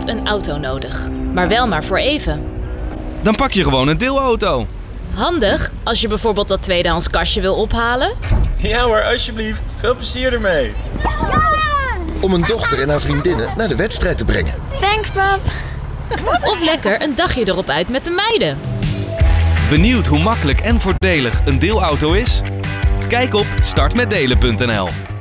een auto nodig. Maar wel maar voor even. Dan pak je gewoon een deelauto. Handig als je bijvoorbeeld dat tweedehands kastje wil ophalen. Ja hoor, alsjeblieft. Veel plezier ermee. Om een dochter en haar vriendinnen naar de wedstrijd te brengen. Thanks, pap. Of lekker een dagje erop uit met de meiden. Benieuwd hoe makkelijk en voordelig een deelauto is? Kijk op startmetdelen.nl.